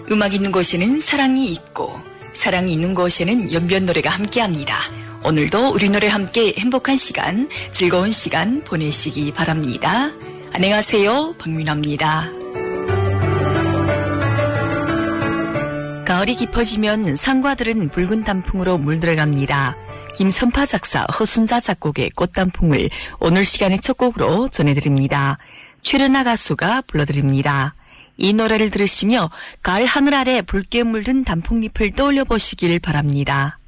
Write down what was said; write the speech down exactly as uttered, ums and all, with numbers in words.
음악 있는 곳에는 사랑이 있고 사랑이 있는 곳에는 연변 노래가 함께합니다. 오늘도 우리 노래 함께 행복한 시간, 즐거운 시간 보내시기 바랍니다. 안녕하세요, 박민아입니다. 가을이 깊어지면 상과들은 붉은 단풍으로 물들어갑니다. 김선파 작사, 허순자 작곡의 꽃단풍을 오늘 시간의 첫 곡으로 전해드립니다. 최르나 가수가 불러드립니다. 이 노래를 들으시며 가을 하늘 아래 붉게 물든 단풍잎을 떠올려 보시길 바랍니다.